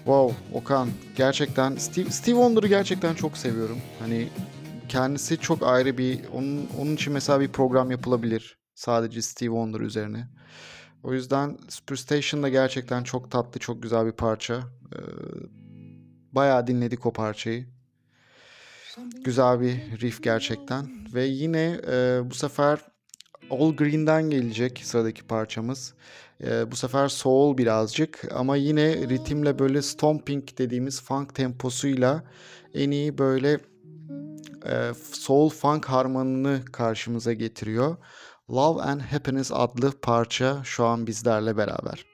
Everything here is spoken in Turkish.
Wow, Okan gerçekten Steve Wonder'ı gerçekten çok seviyorum. Hani kendisi çok ayrı bir onun için mesela bir program yapılabilir sadece Steve Wonder üzerine. O yüzden Superstation da gerçekten çok tatlı, çok güzel bir parça. Ee, Bayağı dinledik o parçayı. Güzel bir riff gerçekten. Ve yine bu sefer All Green'den gelecek sıradaki parçamız. Bu sefer soul birazcık ama yine ritimle böyle stomping dediğimiz funk temposuyla en iyi böyle soul funk harmanını karşımıza getiriyor. Love and Happiness adlı parça şu an bizlerle beraber.